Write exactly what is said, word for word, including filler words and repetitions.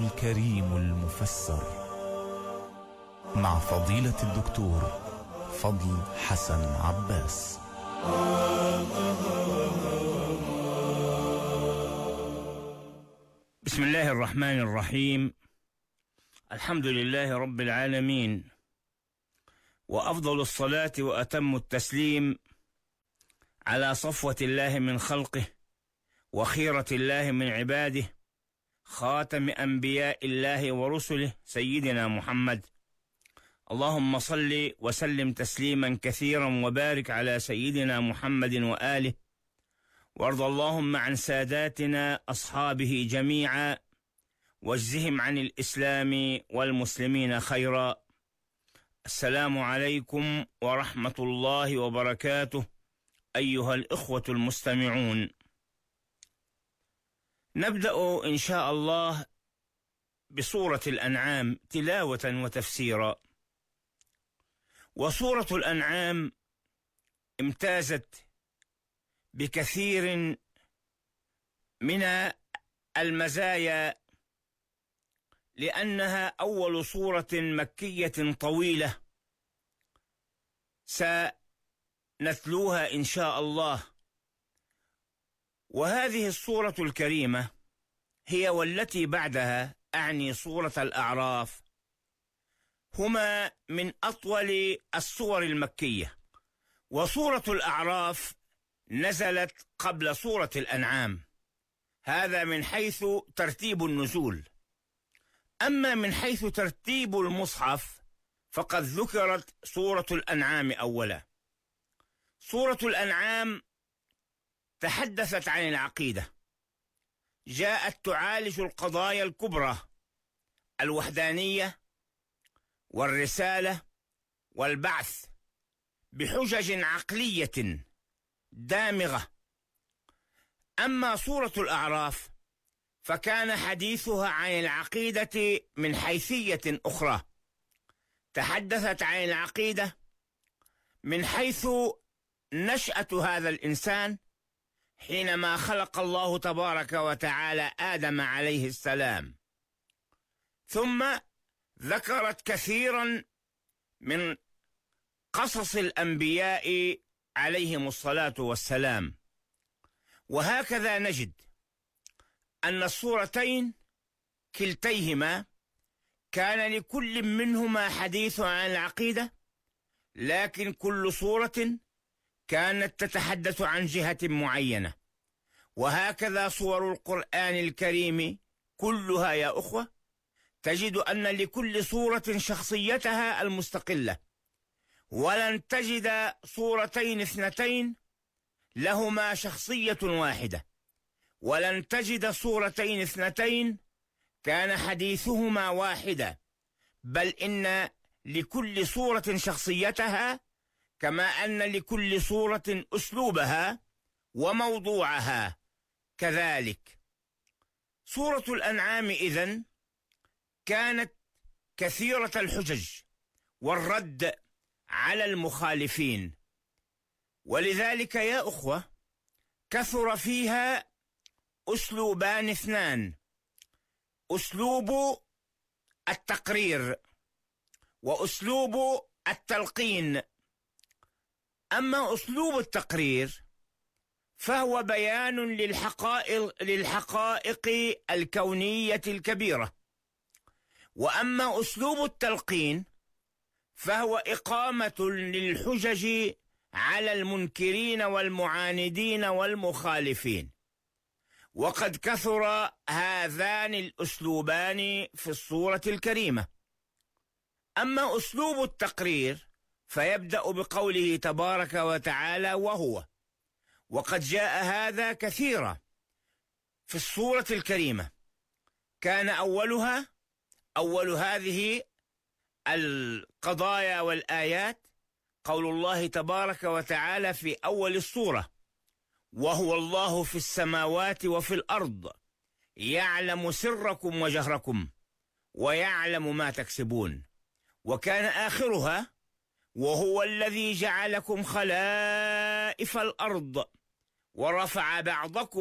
الكريم المفسر مع فضيلة الدكتور فضل حسن عباس. بسم الله الرحمن الرحيم. الحمد لله رب العالمين، وأفضل الصلاة وأتم التسليم على صفوة الله من خلقه وخيرة الله من عباده، خاتم أنبياء الله ورسله سيدنا محمد. اللهم صل وسلم تسليما كثيرا وبارك على سيدنا محمد وآله، وارض اللهم عن ساداتنا أصحابه جميعا، واجزهم عن الإسلام والمسلمين خيرا. السلام عليكم ورحمة الله وبركاته أيها الإخوة المستمعون. نبدأ إن شاء الله بسورة الأنعام تلاوة وتفسيرا. وسورة الأنعام امتازت بكثير من المزايا، لأنها أول سورة مكية طويلة سنتلوها إن شاء الله. وهذه السورة الكريمة هي والتي بعدها، أعني سورة الأعراف، هما من أطول السور المكية. وسورة الأعراف نزلت قبل سورة الأنعام، هذا من حيث ترتيب النزول. أما من حيث ترتيب المصحف فقد ذكرت سورة الأنعام أولا. سورة الأنعام تحدثت عن العقيدة، جاءت تعالج القضايا الكبرى: الوحدانية والرسالة والبعث، بحجج عقلية دامغة. أما سورة الأعراف فكان حديثها عن العقيدة من حيثية أخرى، تحدثت عن العقيدة من حيث نشأة هذا الإنسان حينما خلق الله تبارك وتعالى آدم عليه السلام، ثم ذكرت كثيرا من قصص الأنبياء عليهم الصلاة والسلام. وهكذا نجد أن السورتين كلتيهما كان لكل منهما حديث عن العقيدة، لكن كل سورة كانت تتحدث عن جهة معينة. وهكذا صور القرآن الكريم كلها يا أخوة، تجد أن لكل سورة شخصيتها المستقلة، ولن تجد سورتين اثنتين لهما شخصية واحدة، ولن تجد سورتين اثنتين كان حديثهما واحدا، بل إن لكل سورة شخصيتها، كما أن لكل سورة أسلوبها وموضوعها كذلك. سورة الأنعام إذن كانت كثيرة الحجج والرد على المخالفين، ولذلك يا أخوة كثر فيها أسلوبان اثنان: أسلوب التقرير وأسلوب التلقين. أما أسلوب التقرير فهو بيان للحقائق, للحقائق الكونية الكبيرة، وأما أسلوب التلقين فهو إقامة للحجج على المنكرين والمعاندين والمخالفين. وقد كثر هذان الأسلوبان في السورة الكريمة. أما أسلوب التقرير فيبدأ بقوله تبارك وتعالى: وهو. وقد جاء هذا كثيرا في السورة الكريمة. كان أولها أول هذه القضايا والآيات قول الله تبارك وتعالى في أول السورة: وهو الله في السماوات وفي الأرض يعلم سركم وجهركم ويعلم ما تكسبون. وكان آخرها: وهو الذي جعلكم خلائف الأرض ورفع بعضكم